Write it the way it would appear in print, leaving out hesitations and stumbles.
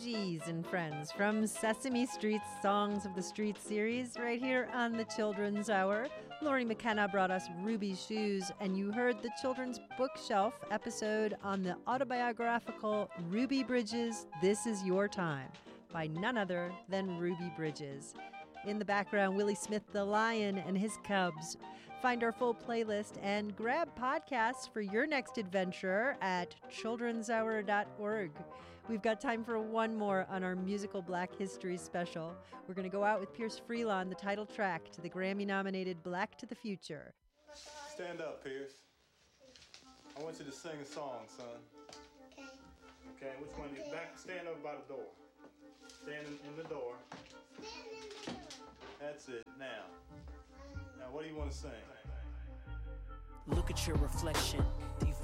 Gees and Friends from Sesame Street's Songs of the Street series right here on the Children's Hour. Lori McKenna brought us Ruby's Shoes, and you heard the Children's Bookshelf episode on the autobiographical Ruby Bridges, This Is Your Time, by none other than Ruby Bridges. In the background, Willie Smith the Lion and his cubs. Find our full playlist and grab podcasts for your next adventure at childrenshour.org. We've got time for one more on our musical Black History special. We're going to go out with Pierce Freelon, the title track to the Grammy-nominated Black to the Future. Stand up, Pierce. I want you to sing a song, son. Okay. Okay, which one? Okay. Back, stand up by the door. Stand in the door. Stand in the door. That's it. Now, what do you want to sing? Look at your reflection. Do you